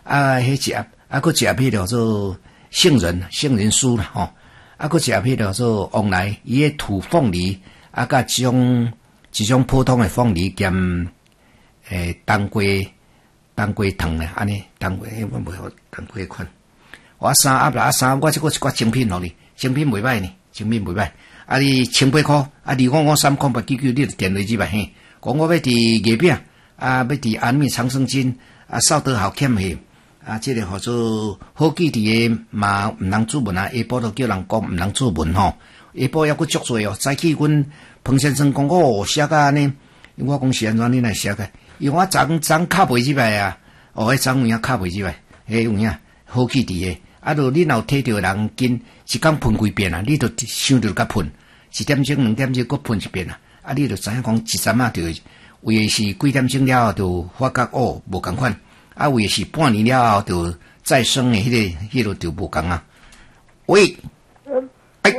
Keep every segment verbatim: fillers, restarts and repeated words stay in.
啊，迄一盒，啊，佫一盒迄叫做杏仁杏仁酥啦吼，啊，佫一盒迄叫做旺来，伊迄土凤梨，啊，甲一种一种普通的凤梨兼诶冬瓜冬瓜糖咧，安尼冬瓜我袂好冬瓜款。我三盒啦，啊三盒我即个一寡精品互你，精品袂歹呢，精品袂歹。啊，你千八箍，啊，二五五三空八九九，你就电话去吧嘿。讲我要伫月饼，啊，要伫安米长生津，啊，扫得好欠去，啊，即、這个叫做好记伫个嘛，毋通注文啊，下晡都叫人讲毋通注文吼。下晡还佫足多哦，早起阮彭先生讲哦，写甲安尼，我讲是安怎你来写个？因为我昨昨敲袂入来啊，哦，迄昨有影敲袂入来，迄有影好记伫个。啊，著你若有睇着人紧，一工喷几遍啊？你著想着甲喷，一点钟、两点钟佫喷一遍啊！啊，你著知影讲一阵啊，著为是几点钟了后，著发觉哦无共款；啊，为是半年了后，著再生诶，迄、那个、迄、那个著无共啊。喂， 哎，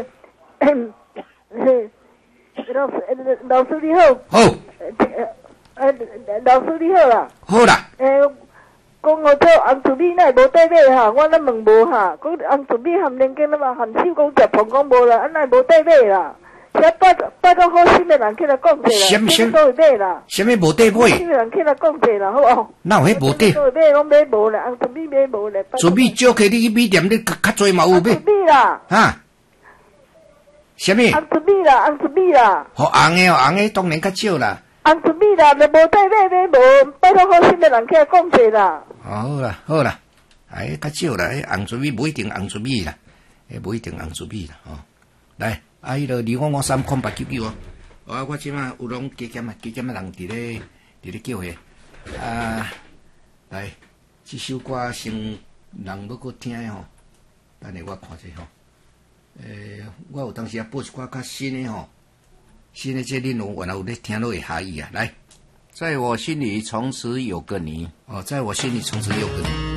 老师，老师你好。 好。 呃，老师你好啦。 好啦。 诶。讲我做红薯米那无对买哈，我咧问无哈。讲红薯米含年经那么含手讲食碰讲无啦，安那无对买啦。写拜拜到好心的人起来讲者啦，什么都会买啦。 什么无对买？ 好心的人起来讲者啦，好无？ 哪有迄无对？ 都会买，拢买无啦，红薯米买无啦。 薯米少起你去米店你较较济嘛有买。 红薯米啦。 哈？什么？ 红薯米啦，红薯米啦。 好红的哦，红的当然较少啦。 红薯米啦，就无对买买无，拜到好心的人起来讲者啦。 好啦，好啦，哎，较少啦，迄红薯米无一定红薯米啦，迄无一定红薯米啦，吼、哦。来，啊，迄个二五五三空八九九哦，啊，我即马有拢加减啊，加减啊，人伫咧伫咧叫迄啊，来，即首歌先人要搁听诶吼，等下我看者吼，诶、欸，我有当时啊播一寡较新诶吼，新诶这恁有原来有咧听落会合意啊，来。在我心里从此有个你，哦，在我心里从此有个你。